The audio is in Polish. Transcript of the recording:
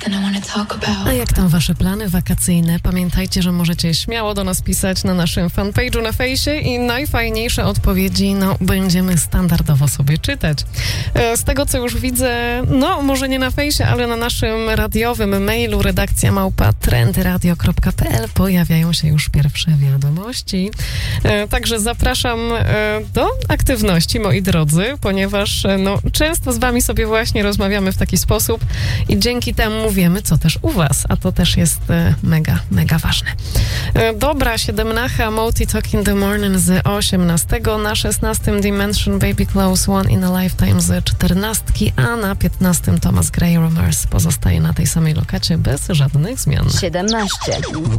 A jak tam wasze plany wakacyjne? Pamiętajcie, że możecie śmiało do nas pisać na naszym fanpage'u na fejsie i najfajniejsze odpowiedzi, będziemy standardowo sobie czytać. Z tego, co już widzę, może nie na fejsie, ale na naszym radiowym mailu redakcja@trendyradio.pl pojawiają się już pierwsze wiadomości. Także zapraszam do aktywności, moi drodzy, ponieważ często z wami sobie właśnie rozmawiamy w taki sposób i dzięki temu wiemy, co też u was, a to też jest mega, mega ważne. Dobra, 17 Multi Talk in the Morning z 18, na 16 Dimension Baby Clothes One in a Lifetime z 14, a na 15 Thomas Gray Rumors pozostaje na tej samej lokacie bez żadnych zmian. 17.